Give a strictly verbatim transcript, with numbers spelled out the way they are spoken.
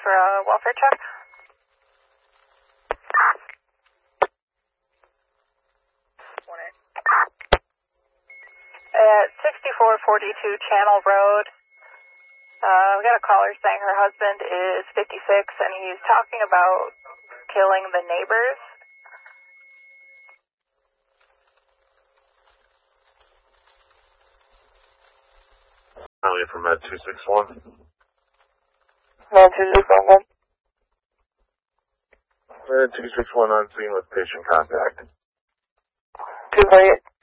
for a welfare check. At sixty-four forty-two Channel Road, uh, we got a caller saying her husband is fifty-six and he's talking about killing the neighbors. Elliot from Med two six one. Med two six one. Med two six one on scene with patient contact. two forty-eight.